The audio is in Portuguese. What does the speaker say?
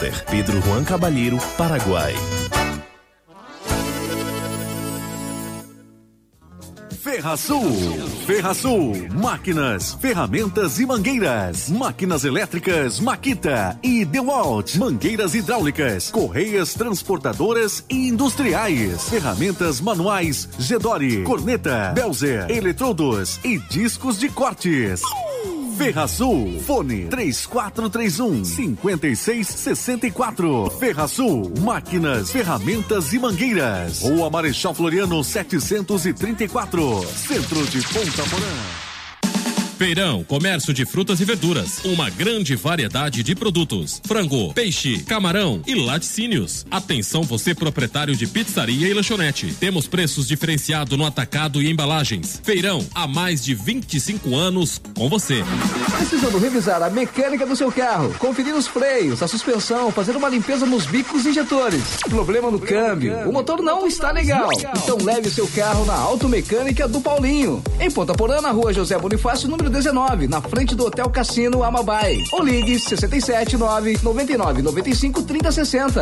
Pedro Juan Cabalheiro, Paraguai. Ferrasul, máquinas, ferramentas e mangueiras, máquinas elétricas Makita e DeWalt, mangueiras hidráulicas, correias transportadoras e industriais, ferramentas manuais Gedore, corneta, Belzer, eletrodos e discos de cortes. Ferrasul, fone 3431-5664. Ferrasul, máquinas, ferramentas e mangueiras. Rua Marechal Floriano 734, centro de Ponta Porã. Feirão, comércio de frutas e verduras. Uma grande variedade de produtos. Frango, peixe, camarão e laticínios. Atenção você proprietário de pizzaria e lanchonete. Temos preços diferenciados no atacado e embalagens. Feirão, há mais de 25 anos com você. Precisando revisar a mecânica do seu carro, conferir os freios, a suspensão, fazer uma limpeza nos bicos injetores. Problema no câmbio, o motor não está legal. Então leve o seu carro na Automecânica do Paulinho. Em Ponta Porã, na rua José Bonifácio, número 19, na frente do Hotel Cassino Amabai. Ou ligue 679 99 95 30 60.